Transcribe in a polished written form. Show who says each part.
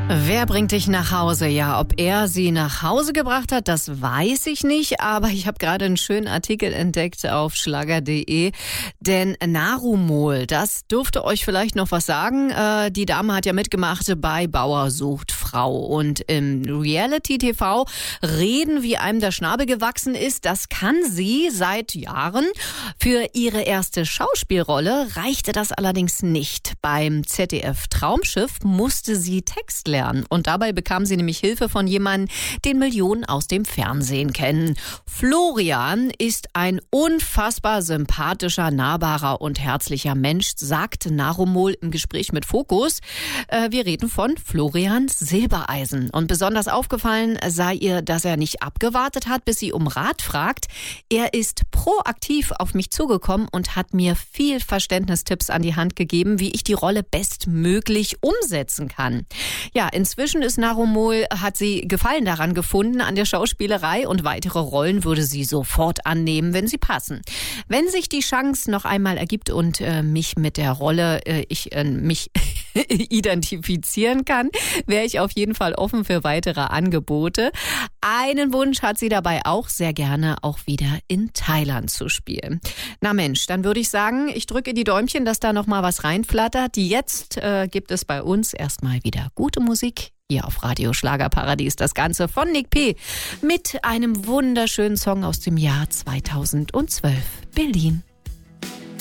Speaker 1: Wer bringt dich nach Hause? Ja, ob er sie nach Hause gebracht hat, das weiß ich nicht. Aber ich habe gerade einen schönen Artikel entdeckt auf schlager.de. Denn Narumol, das dürfte euch vielleicht noch was sagen. Die Dame hat ja mitgemacht bei Bauer sucht Frau. Und im Reality-TV reden, wie einem der Schnabel gewachsen ist. Das kann sie seit Jahren. Für ihre erste Schauspielrolle reichte das allerdings nicht. Beim ZDF Traumschiff musste sie Text lernen. Und dabei bekam sie nämlich Hilfe von jemandem, den Millionen aus dem Fernsehen kennen. Florian ist ein unfassbar sympathischer, nahbarer und herzlicher Mensch, sagt Narumol im Gespräch mit Focus. Wir reden von Florian Silbereisen. Und besonders aufgefallen sei ihr, dass er nicht abgewartet hat, bis sie um Rat fragt. Er ist proaktiv auf mich zugekommen und hat mir viel Verständnistipps an die Hand gegeben, wie ich die Rolle bestmöglich umsetzen kann. Ja, inzwischen ist Narumol, hat sie Gefallen daran gefunden an der Schauspielerei und weitere Rollen würde sie sofort annehmen, wenn sie passen. Wenn sich die Chance noch einmal ergibt und mich mit der Rolle, mich identifizieren kann, wäre ich auf jeden Fall offen für weitere Angebote. Einen Wunsch hat sie dabei auch, sehr gerne auch wieder in Thailand zu spielen. Na Mensch, dann würde ich sagen, ich drücke die Däumchen, dass da noch mal was reinflattert. Jetzt gibt es bei uns erstmal wieder gute Musik hier auf Radio Schlagerparadies. Das Ganze von Nick P. mit einem wunderschönen Song aus dem Jahr 2012. Berlin.